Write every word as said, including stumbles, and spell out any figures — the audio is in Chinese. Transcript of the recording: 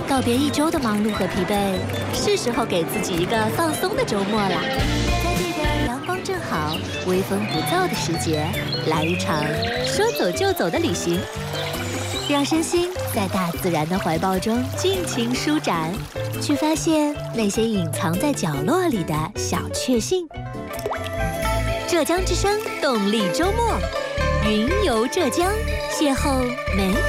告别一周的忙碌和疲惫，是时候给自己一个放松的周末啦。在这个阳光正好、微风不燥的时节，来一场说走就走的旅行，让身心在大自然的怀抱中尽情舒展，去发现那些隐藏在角落里的小确幸。浙江之声动力周末，云游浙江，邂逅美